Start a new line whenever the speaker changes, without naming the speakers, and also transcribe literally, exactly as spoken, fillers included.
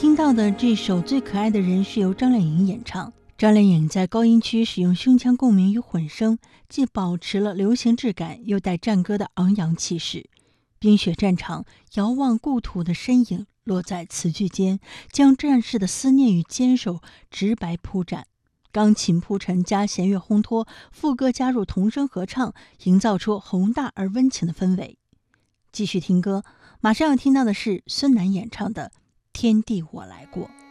听到的这首《最可爱的人》是由张靓颖演唱。张靓颖在高音区使用胸腔共鸣与混声，既保持了流行质感，又带战歌的昂扬气势。冰雪战场，遥望故土的身影落在词句间，将战士的思念与坚守直白铺展。钢琴铺陈加弦乐烘托，副歌加入童声合唱，营造出宏大而温情的氛围。继续听歌，马上要听到的是孙楠演唱的《天地我来过》。